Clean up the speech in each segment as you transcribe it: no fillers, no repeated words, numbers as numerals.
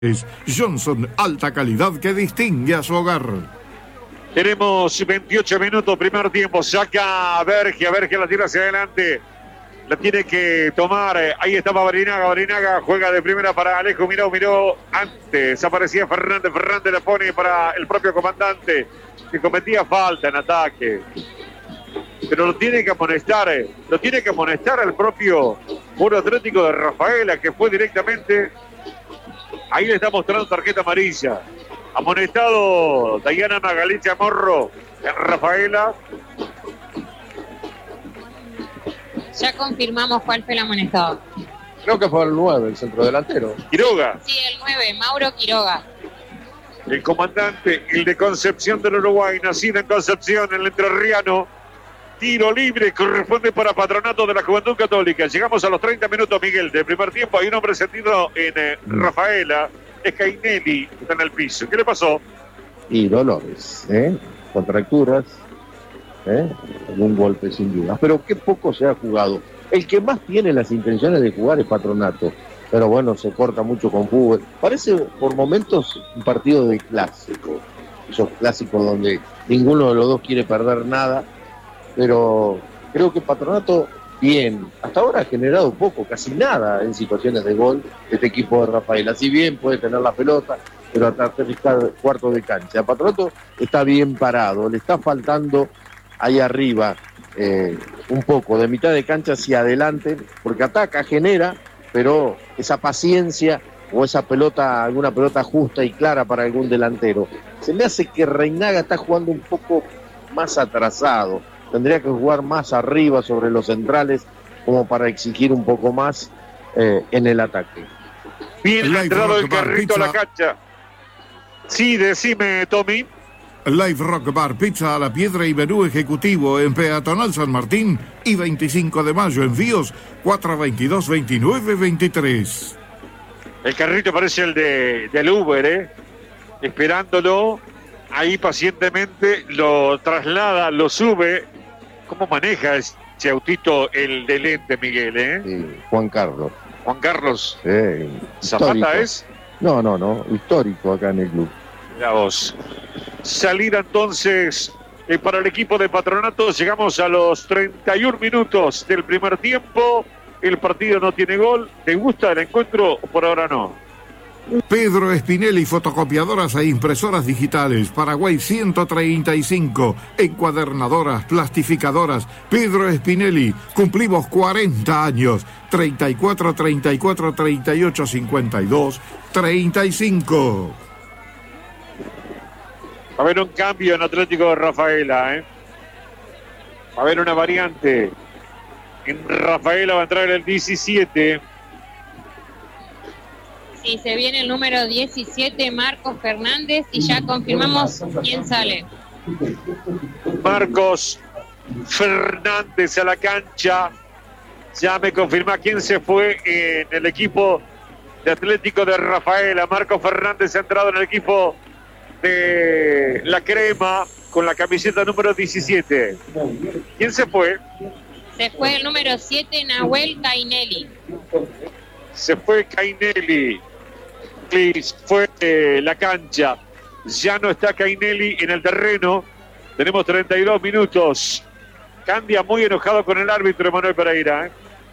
Johnson, alta calidad que distingue a su hogar. Tenemos 28 minutos, primer tiempo. Saca a Verge la tira hacia adelante. La tiene que tomar. Ahí estaba Barinaga juega de primera para Alejo. Miró antes. Aparecía Fernández la pone para el propio comandante, que cometía falta en ataque. Pero lo tiene que amonestar al propio Muro Atlético de Rafaela, que fue directamente. Ahí le está mostrando tarjeta amarilla. Amonestado Dayana Magalicia Morro en Rafaela. Ya confirmamos cuál fue el amonestado. Creo que fue el 9, el centrodelantero. Quiroga. Sí, el 9, Mauro Quiroga. El comandante, el de Concepción del Uruguay, nacido en Concepción, el entrerriano. Tiro libre, corresponde para Patronato de la Juventud Católica. Llegamos a los 30 minutos, Miguel, del primer tiempo. Hay un hombre sentido en Rafaela. Es Cainelli, que está en el piso. ¿Qué le pasó? Y dolores, contracturas, algún golpe sin duda. Pero qué poco se ha jugado. El que más tiene las intenciones de jugar es Patronato. Pero bueno, se corta mucho con fútbol. Parece por momentos un partido de clásico. Esos clásicos donde ninguno de los dos quiere perder nada. Pero creo que Patronato, bien, hasta ahora ha generado poco, casi nada en situaciones de gol este equipo de Rafaela. Si bien puede tener la pelota, pero hasta tercer cuarto de cancha. Patronato está bien parado, le está faltando ahí arriba un poco, de mitad de cancha hacia adelante, porque ataca, genera, pero esa paciencia o esa pelota, alguna pelota justa y clara para algún delantero. Se me hace que Reinaga está jugando un poco más atrasado. Tendría que jugar más arriba sobre los centrales como para exigir un poco más en el ataque. Bien entrado el carrito a la cancha. Sí, decime, Tommy. Live Rock Bar Pizza a la Piedra y menú ejecutivo en Peatonal San Martín y 25 de mayo. Envíos 422-2923. El carrito parece el del Uber, esperándolo. Ahí pacientemente lo traslada, lo sube. ¿Cómo maneja ese autito el de lente, Miguel? Sí, Juan Carlos. Juan Carlos. ¿Zapata histórico. ¿Es? No, histórico acá en el club. La voz. Salida entonces para el equipo de Patronato. Llegamos a los 31 minutos del primer tiempo. El partido no tiene gol. ¿Te gusta el encuentro? Por ahora no. Pedro Spinelli, fotocopiadoras e impresoras digitales. Paraguay 135. Encuadernadoras, plastificadoras. Pedro Spinelli. Cumplimos 40 años. 34, 38, 52, 35. Va a haber un cambio en Atlético de Rafaela, Va a haber una variante. En Rafaela va a entrar el 17. Sí, se viene el número 17, Marcos Fernández, y ya confirmamos quién sale. Marcos Fernández a la cancha. Ya me confirma quién se fue en el equipo de Atlético de Rafaela. Marcos Fernández ha entrado en el equipo de la Crema con la camiseta número 17. ¿Quién se fue? Se fue el número 7, Nahuel Cainelli. Se fue Cainelli. Fue la cancha. Ya no está Cainelli en el terreno. Tenemos 32 minutos. Candia muy enojado con el árbitro Emanuel Pereira.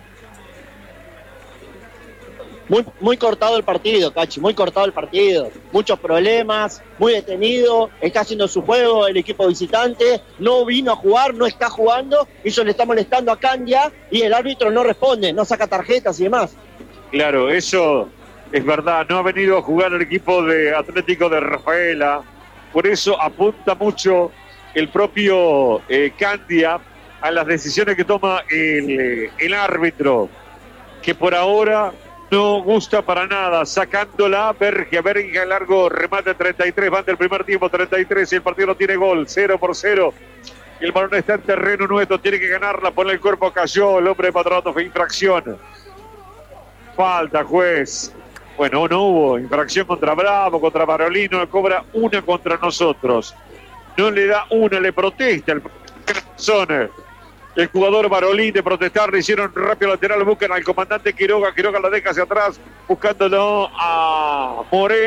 Muy cortado el partido, Cachi, muy cortado el partido. Muchos problemas, muy detenido, está haciendo su juego el equipo visitante, no vino a jugar, no está jugando, eso le está molestando a Candia y el árbitro no responde, no saca tarjetas y demás. Claro, eso es verdad, no ha venido a jugar el equipo de Atlético de Rafaela, por eso apunta mucho el propio Candia a las decisiones que toma el árbitro, que por ahora no gusta para nada, sacándola. Verge largo, remate 33, van del primer tiempo 33, el partido no tiene gol, 0-0. El balón está en terreno nuestro, tiene que ganarla, pone el cuerpo, cayó, el hombre de Patronato, fue infracción. Falta, juez. Bueno, no hubo infracción contra Bravo, contra Barolino, cobra una contra nosotros. No le da una, le protesta el persona. el jugador Barolín de protestar, le hicieron rápido lateral, buscan al comandante Quiroga, Quiroga la deja hacia atrás, buscándolo a Moreno.